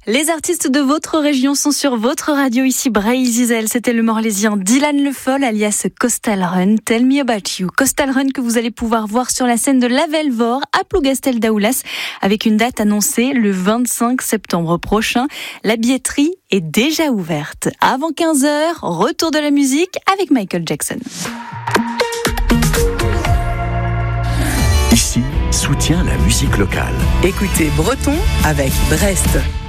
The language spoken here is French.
Les artistes de votre région sont sur votre radio, ici Bray-Zizel. C'était le Morlaisien Dylan Le Foll, alias Coastal Run. Tell me about you. Coastal Run que vous allez pouvoir voir sur la scène de Lavelvor à Plougastel d'Aoulas avec une date annoncée le 25 septembre prochain. La billetterie est déjà ouverte. Avant 15h, retour de la musique avec Michael Jackson. Ici, soutient la musique locale. Écoutez Breton avec Brest.